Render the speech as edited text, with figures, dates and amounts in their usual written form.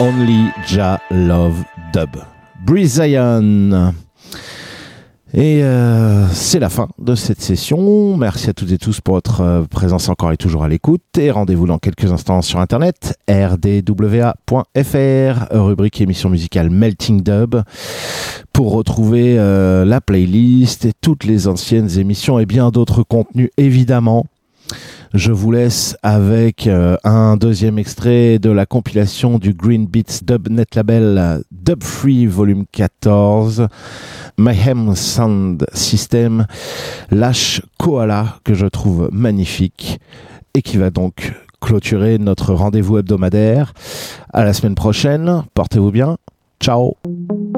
Only Jah Love Dub. Breeze Zion. Et c'est la fin de cette session. Merci à toutes et tous pour votre présence encore et toujours à l'écoute. Et rendez-vous dans quelques instants sur internet, rdwa.fr, rubrique émission musicale Melting Dub, pour retrouver la playlist et toutes les anciennes émissions et bien d'autres contenus évidemment. Je vous laisse avec un deuxième extrait de la compilation du Green Beats Dubnet Label Dub Free Volume 14, Mayhem Sound System, Lash Koala, que je trouve magnifique et qui va donc clôturer notre rendez-vous hebdomadaire. À la semaine prochaine, portez-vous bien, ciao.